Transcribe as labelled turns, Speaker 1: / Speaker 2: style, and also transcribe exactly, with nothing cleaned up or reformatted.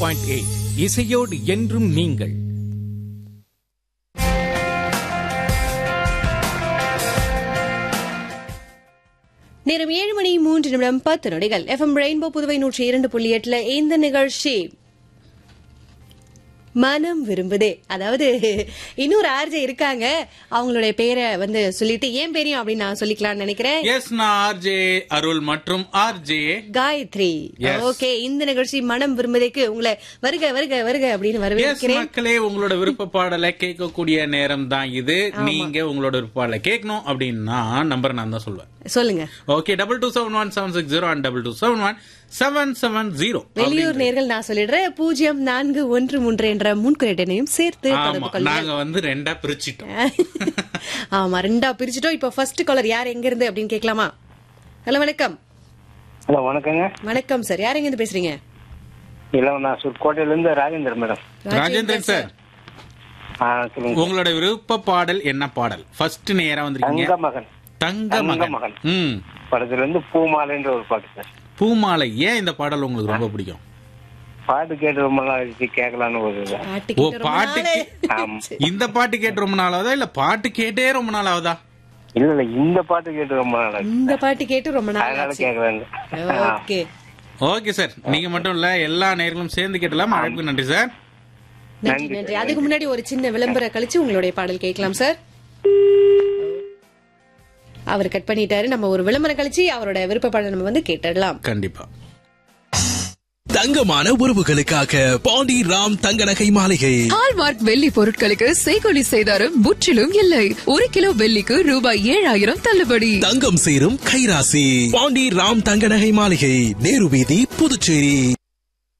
Speaker 1: Point eight இசையோடு என்றும் நீங்கள்.
Speaker 2: நேரம் ஏழு மணி மூன்று நிமிடம் பத்து நொடிகள். எஃப்எம் ரெயின்போ புதுவை நூற்றி இரண்டு புள்ளி எட்டுல இந்த நிகழ்ச்சி மனம் விரும்புதே. அதாவது இன்னொரு ஆர்ஜே இருக்காங்க, அவங்களுடைய பேரை வந்து சொல்லிட்டு ஏன் பேரையும் அப்படின்னு நான் சொல்லிக்கலாம்னு நினைக்கிறேன்.
Speaker 3: எஸ், நான் ஆர்ஜே அருள் மற்றும் ஆர்ஜே
Speaker 2: காயத்ரி. ஓகே, இந்த நிகழ்ச்சி மனம் விரும்புதேக்கு உங்களை வருக வருக வருக அப்படின்னு வரவேற்கிறேன்.
Speaker 3: மக்களே, உங்களோட விருப்ப பாடலை கேட்கக்கூடிய நேரம் தான் இது. நீங்க உங்களோட விருப்ப பாடலை கேட்கணும் அப்படின்னா நம்பர் நான் தான் சொல்லுவேன்.
Speaker 2: சொல்லுங்க.
Speaker 3: Okay, double two seven one seven six zero and double two seven one seven seven zero.
Speaker 2: வெளியூர் நேர்கள் நான் சொல்லிடுறேன், பூஜ்ஜியம் நான்கு ஒன்று மூன்று என்ற முன்குறியீட்டையும் சேர்த்து
Speaker 3: நாங்க வந்து ரெண்டா பிரிச்சிட்டோம்.
Speaker 2: ஆமா, ரெண்டா பிரிச்சிட்டோம். இப்ப ஃபர்ஸ்ட் காலர் யார், எங்க இருந்து அப்படின்னு கேட்கலாமா? ஹலோ, வணக்கம்.
Speaker 4: ஹலோ, வணக்கங்க.
Speaker 2: வணக்கம் சார், யார் எங்க இருந்து பேசுறீங்க?
Speaker 4: இல்ல, நான் கோட்டையில இருந்து ராஜேந்திரன் மேடம்.
Speaker 3: ராஜேந்திரன் சார், உங்களோட விருப்ப பாடல் என்ன பாடல்? ஃபர்ஸ்ட் நேரா வந்திருக்கீங்க.
Speaker 4: தங்க மகன்.
Speaker 3: தங்க மகன் ம்
Speaker 4: படத்துல இருந்து பூமாலைன்ற ஒரு பாட்டு சார்.
Speaker 3: பூமாலை. ஏன் இந்த பாடல் உங்களுக்கு ரொம்ப பிடிக்கும்?
Speaker 4: பாட்டு கேட்டு ரொம்ப நாள் கேட்கலான்னு ஒரு
Speaker 3: ஓ பாட்டு. இந்த பாட்டு கேட்டு ரொம்ப நாள் ஆகுதா இல்ல பாட்டு கேட்டே ரொம்ப நாள் ஆகுதா?
Speaker 4: இல்ல இல்ல, இந்த பாட்டு கேட்டு ரொம்ப நாள்.
Speaker 2: இந்த பாட்டு கேட்டு ரொம்ப நாள்
Speaker 4: அதனால கேட்கலாங்க.
Speaker 2: ஓகே
Speaker 3: ஓகே சார், நீங்க மட்டும் இல்ல எல்லா நேர்களும் சேர்ந்து கேட்டலாம். அழைப்புக்கு நன்றி சார்.
Speaker 2: நன்றி நன்றி. அதுக்கு முன்னாடி ஒரு சின்ன விளம்பரம் கழிச்சு உங்களுடைய பாடல் கேட்கலாம் சார். அவர் கட் பண்ணிட்டாரு. நம்ம ஒரு விளம்பரம் கழிச்சு அவரோட விருப்ப பாடல் நம்ம வந்து கேட்டுடலாம்.
Speaker 3: கண்டிப்பா.
Speaker 5: தங்கமான உறவுகளுக்காக பாண்டி ராம் தங்க நகை மாளிகை.
Speaker 6: ஹால்மார்க் வெள்ளி பொருட்களுக்கு செய்கூலி செய்தாரும் முற்றிலும் இல்லை. ஒரு கிலோ வெள்ளிக்கு ரூபாய் ஏழாயிரம் தள்ளுபடி.
Speaker 5: தங்கம் சேரும் கைராசி. பாண்டி ராம் தங்க நகை மாளிகை, நேரு வீதி, புதுச்சேரி.